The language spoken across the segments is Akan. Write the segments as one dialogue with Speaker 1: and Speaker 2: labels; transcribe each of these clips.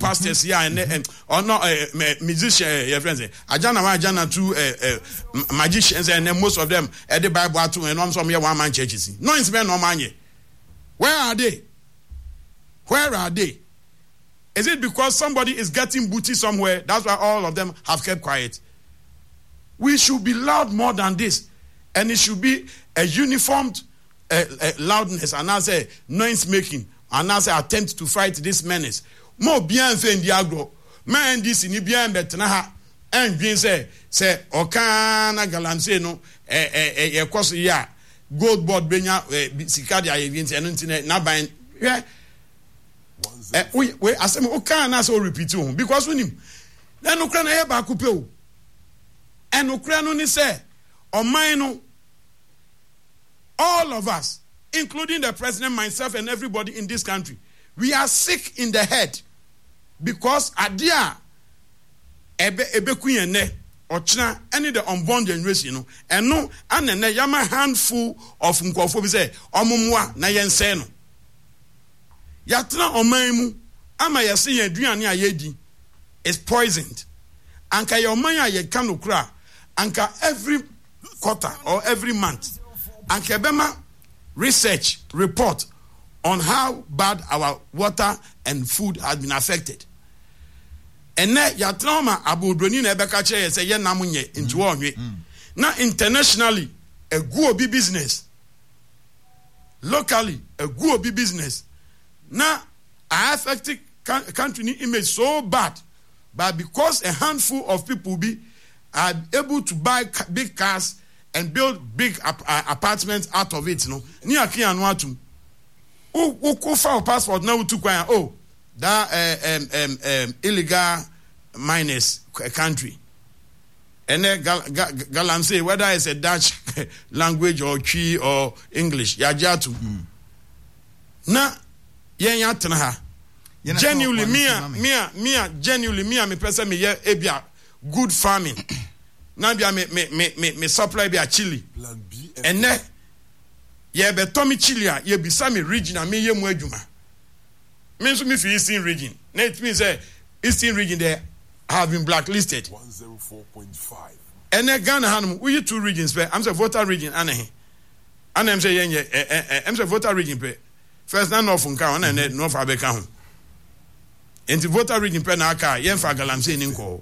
Speaker 1: pastors here and or not musician your friends ajana two magicians and most of them at the Bible to and some here one man churches no it's men no man. Where are they? Is it because somebody is getting booty somewhere? That's why all of them have kept quiet. We should be loud more than this. And it should be a uniformed loudness. And I say noise making. And I say attempt to fight this menace. More bien fait Diagro. Man, this in bien betnaha. And bien say, Okana Galamse no, a course ya. Gold board benya, Sicadia, and Nabain. Yeah. We as Okana so repeat to him because when him then Ukraine here back upeo. And Ukraine only say, on mine, all of us, including the president, myself, and everybody in this country, we are sick in the head because adia ebe kuyene ochna any the unborn generation and no and then yama handful of nkofo bi say omumwa na yense no yatna omanmu ama yese yaduane ayedi is poisoned anka your man ayekan okra anka every quarter or every month anka bema research report on how bad our water and food has been affected. And now ya trauma abudroni na ebeka che say ye namunye into onwe. Now internationally a good business. Locally a good business. Now I affected country image so bad, but because a handful of people are able to buy big cars and build big apartments out of it, ni aki anwatu. Who file passport now to kwaya that illegal miners country. And then Galamsey, whether it's a Dutch language or Chi or English, Yajatu. Na yatnaha. Genuinely me person me ebia good farming. Na bia me supply bia chili. And then ye be Tommy chili a ye bisa me region a me ye mu adwuma. Me so me fi Eastern region. Na it means Eastern region there have been blacklisted.
Speaker 2: 104.5.
Speaker 1: And then Ghana hanum we 2 regions pe. I'm say voter region anahe. And I'm say I'm say voter region pe. First na North Nka and North Abeka ho. Enti voter region pe na aka ye mfa Galamsey ni nko.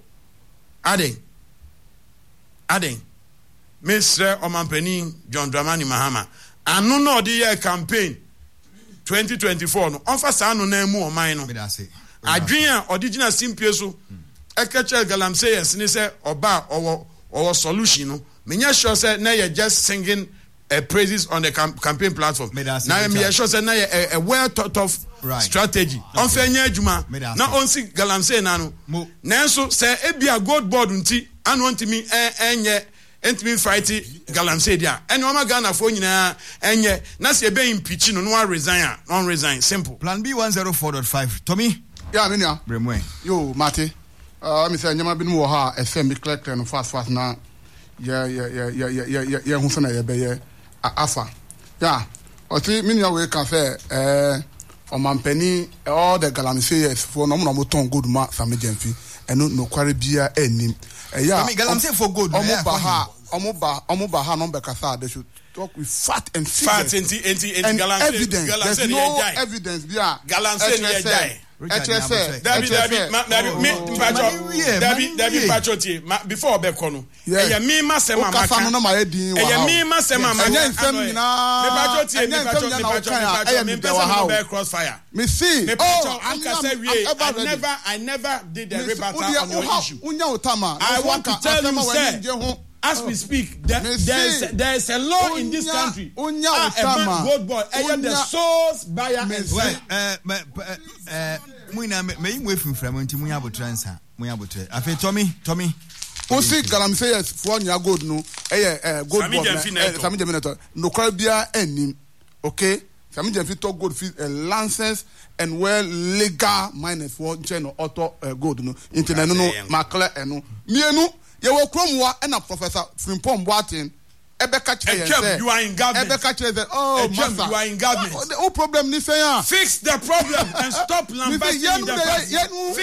Speaker 1: Aden. Mr. Omampeni John Dramani Mahama. Anu no di year campaign 2024 no. Onfa sa anu na emu oman no. Adwen original simpie so. Ekeche Galamsey yes ni say oba or solution no. Menya sure say na you just singing praises on the campaign platform. Now me sure say na a well thought of strategy. Onfa nya adwuma. Na onsi Galamsey na no. Na so say e bia gold board nti anu ntimi enye entimi fight Galamsey dia. Ene o ma Ghana fo nyina enye na se be impeach no resign simple.
Speaker 3: Plan B 104.5. Tommy?
Speaker 4: Yeah, Minia.
Speaker 3: Bremwe.
Speaker 4: Yo, Mate. Me say nyama bi no wo ha FM bi clear no fast na ya hu sana ya be ye afa. Yeah. Oti Minia we can say Omampeni all the Galamsey for no mo ton good ma Sammy Gyamfi eno no kware bia anim.
Speaker 3: Yeah. Galamsey for good.
Speaker 4: Omoba ha no be kasa they should talk with fat and figures.
Speaker 1: And
Speaker 4: evidence. There's no evidence. Yeah.
Speaker 1: Galamsey ni die. Before Bekono. Yeah, me masema crossfire.
Speaker 4: Me see.
Speaker 1: I never did a rebuttal on your issue. I want to tell you, sir, as we speak, there is a law in this country. Gold boy, the source buyer
Speaker 4: Tommy. Osi Galamsey for nya gold no gold board Sammy Gyamfi no kwabia enim okay Sammy Gyamfi to gold fees a license and well legal miners for channel auto gold no internet no makle eno mienu ye wo kromwa na Professor Frimpong Boateng ebeka che
Speaker 1: you are in government
Speaker 4: ebeka che master
Speaker 1: you are in government
Speaker 4: no problem ni say
Speaker 1: fix the problem and stop lambasting the